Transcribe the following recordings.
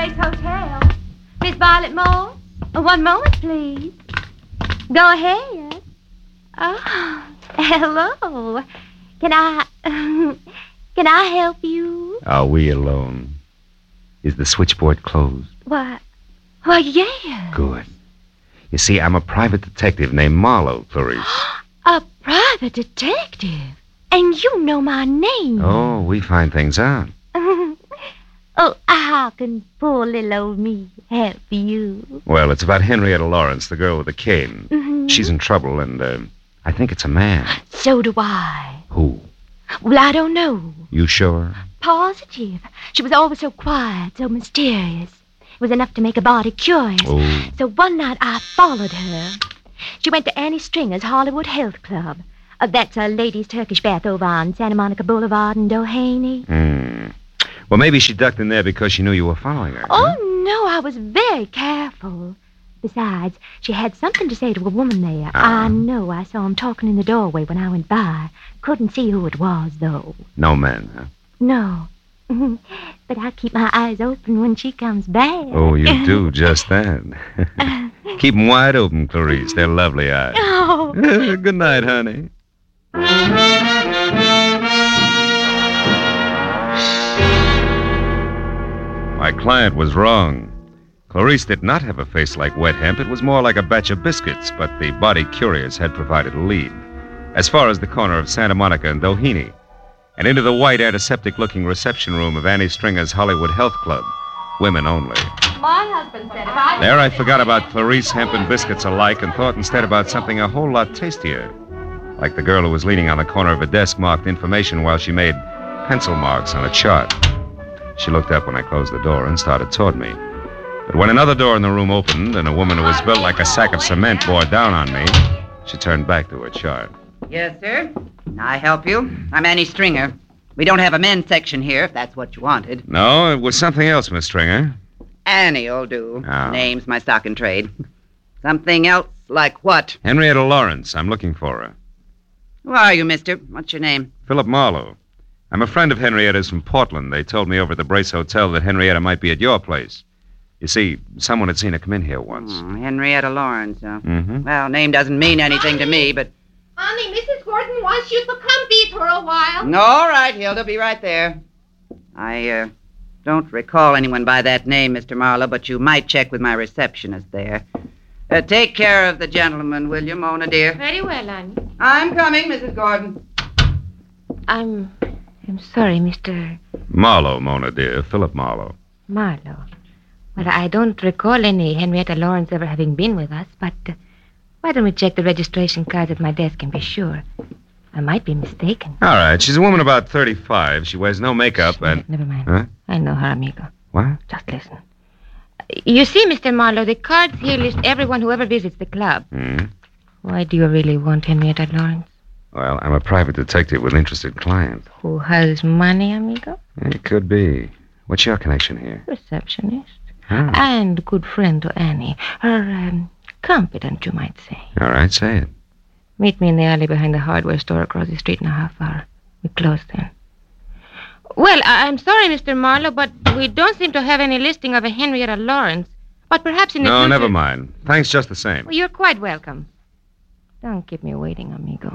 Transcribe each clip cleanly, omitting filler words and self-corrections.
Phoenix Hotel. Miss Violet Moore? One moment, please. Go ahead. Oh, hello. Can I help you? Are we alone? Is the switchboard closed? Why, yeah. Good. You see, I'm a private detective named Marlowe, Clarice. A private detective? And you know my name. Oh, we find things out. Oh, how can poor little old me help you? Well, it's about Henrietta Lawrence, the girl with the cane. Mm-hmm. She's in trouble, and I think it's a man. So do I. Who? Well, I don't know. You sure? Positive. She was always so quiet, so mysterious. It was enough to make a body curious. Oh. So one night I followed her. She went to Annie Stringer's Hollywood Health Club. That's a ladies' Turkish bath over on Santa Monica Boulevard in Doheny. Well, maybe she ducked in there because she knew you were following her. Oh, no, I was very careful. Besides, she had something to say to a woman there. I know. I saw him talking in the doorway when I went by. Couldn't see who it was, though. No man, huh? No. But I keep my eyes open when she comes back. Oh, you do just that. Keep them wide open, Clarice. They're lovely eyes. Oh. Good night, honey. My client was wrong. Clarice did not have a face like wet hemp. It was more like a batch of biscuits, but the body curious had provided a lead. As far as the corner of Santa Monica and Doheny, and into the white antiseptic-looking reception room of Annie Stringer's Hollywood Health Club. Women only. My husband said if I... There I forgot about Clarice, hemp, and biscuits alike and thought instead about something a whole lot tastier. Like the girl who was leaning on the corner of a desk marked information while she made pencil marks on a chart. She looked up when I closed the door and started toward me. But when another door in the room opened and a woman who was built like a sack of cement bore down on me, she turned back to her chart. Yes, sir. Can I help you? I'm Annie Stringer. We don't have a men's section here, if that's what you wanted. No, it was something else, Miss Stringer. Annie'll do. Oh. Name's my stock and trade. Something else like what? Henrietta Lawrence. I'm looking for her. Who are you, mister? What's your name? Philip Marlowe. I'm a friend of Henrietta's from Portland. They told me over at the Brace Hotel that Henrietta might be at your place. You see, someone had seen her come in here once. Henrietta Lawrence, huh? Mm-hmm. Well, name doesn't mean anything to me, but... Honey, Mrs. Gordon wants you to come be for a while. All right, Hilda, be right there. I, don't recall anyone by that name, Mr. Marlowe, but you might check with my receptionist there. Take care of the gentleman, will you, Mona, dear? Very well, honey. I'm coming, Mrs. Gordon. I'm sorry, Mr. Marlowe, Mona, dear. Philip Marlowe. Marlowe. Well, I don't recall any Henrietta Lawrence ever having been with us, but why don't we check the registration cards at my desk and be sure? I might be mistaken. All right. She's a woman about 35. She wears no makeup and... Never mind. Huh? I know her, amigo. What? Just listen. You see, Mr. Marlowe, the cards here list everyone who ever visits the club. Why do you really want Henrietta Lawrence? Well, I'm a private detective with interested clients. Who has money, amigo? It could be. What's your connection here? Receptionist. Oh. And good friend to Annie. Her, confidant, you might say. All right, say it. Meet me in the alley behind the hardware store across the street in a half hour. We close then. Well, I'm sorry, Mr. Marlowe, but we don't seem to have any listing of a Henrietta Lawrence. But perhaps in the No, future... never mind. Thanks just the same. Well, you're quite welcome. Don't keep me waiting, amigo.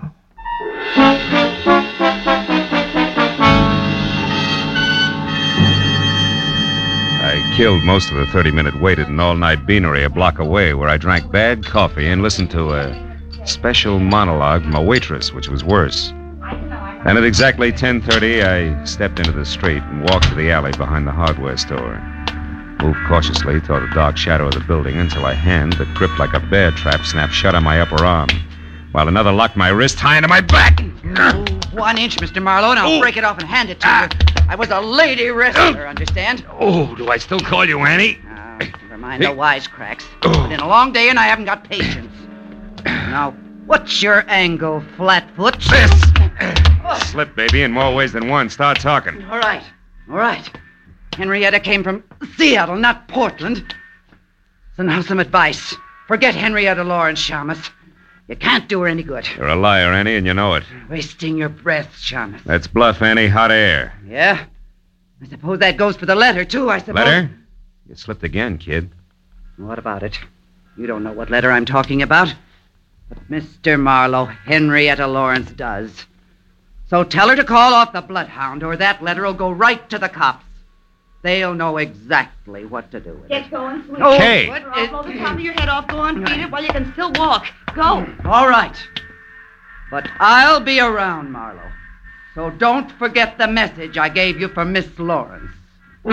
I killed most of the 30-minute wait at an all-night beanery a block away where I drank bad coffee and listened to a special monologue from a waitress, which was worse. And at exactly 10:30, I stepped into the street and walked to the alley behind the hardware store. Moved cautiously toward the dark shadow of the building until a hand that gripped like a bear trap snapped shut on my upper arm, while another locked my wrist high into my back. 1 inch, Mr. Marlowe, and I'll break it off and hand it to you. I was a lady wrestler, understand? Oh, do I still call you Annie? Never mind the wisecracks. It's been a long day, and I haven't got patience. Now, what's your angle, Flatfoot? This! Slip, baby, in more ways than one. Start talking. All right. Henrietta came from Seattle, not Portland. So now some advice. Forget Henrietta Lawrence, Shamus. You can't do her any good. You're a liar, Annie, and you know it. Wasting your breath, Shamus. That's bluff, Annie. Hot air. Yeah? I suppose that goes for the letter, too, I suppose. Letter? You slipped again, kid. What about it? You don't know what letter I'm talking about. But Mr. Marlowe, Henrietta Lawrence does. So tell her to call off the bloodhound, or that letter will go right to the cops. They'll know exactly what to do with it. Get going, sweetie. Oh, Kay. what I'll blow the top of your head off. Go on, beat it while you can still walk. Go. All right. But I'll be around, Marlowe. So don't forget the message I gave you for Miss Lawrence.